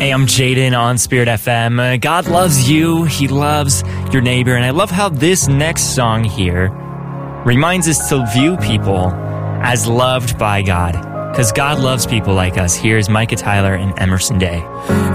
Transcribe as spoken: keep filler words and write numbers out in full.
Hey, I'm Jaden on Spirit F M. Uh, God loves you. He loves your neighbor. And I love how this next song here reminds us to view people as loved by God. Because God loves people like us. Here's Micah Tyler and Emerson Day.